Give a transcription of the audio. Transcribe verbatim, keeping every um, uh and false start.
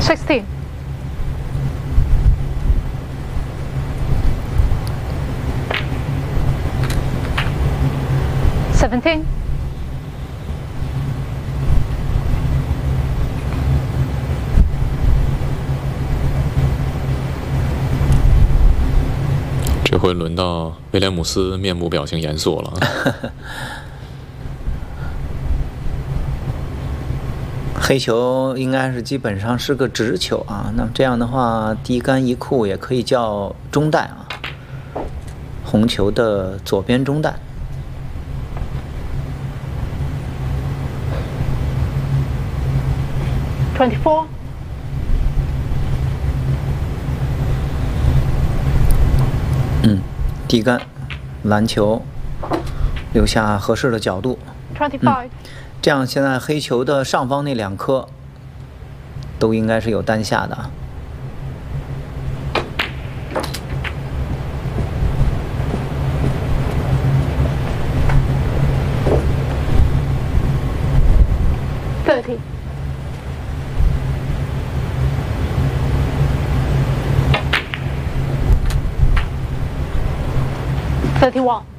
Sixteen. Seventeen. 这回轮到威廉姆斯面部表情严肃了。 黑球应该是基本上是个直球啊，那么这样的话，低杆一库也可以叫中弹啊，红球的左边中弹。 Twenty-four. 嗯，低杆，篮球，留下合适的角度。 Twenty-five. 嗯，这样现在黑球的上方那两颗都应该是有单下的啊。 Thirty. Thirty-one.